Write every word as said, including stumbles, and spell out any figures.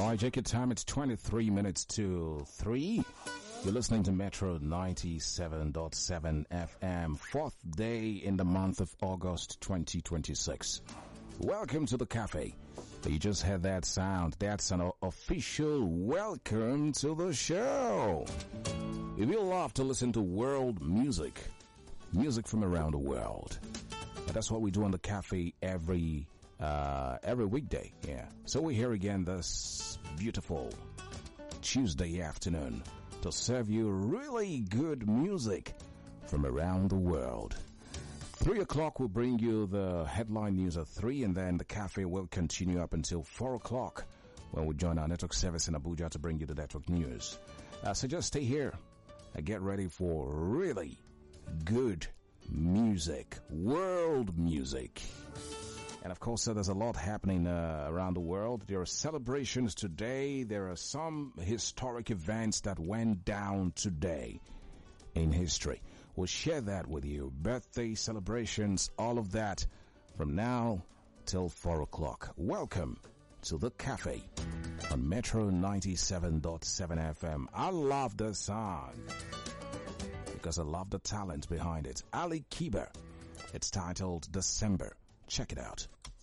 Alright, check your time. It's twenty-three minutes to three. You're listening to Metro ninety-seven point seven F M, fourth day in the month of August twenty twenty-six. Welcome to the cafe. You just heard that sound. That's an official welcome to the show. If you love to listen to world music, music from around the world, that's what we do on the cafe every uh every weekday. Yeah. So we're here again this beautiful Tuesday afternoon to serve you really good music from around the world. Three o'clock will bring you the headline news at three, and then the cafe will continue up until four o'clock when we join our network service in Abuja to bring you the network news. Uh, so just stay here and get ready for really good music, world music. And of course, uh, there's a lot happening uh, around the world. There are celebrations today. There are some historic events that went down today in history. We'll share that with you. Birthday celebrations, all of that from now till four o'clock. Welcome to the cafe on Metro ninety-seven point seven F M. I love the song because I love the talent behind it. Ali Kiba. It's titled December. Check it out.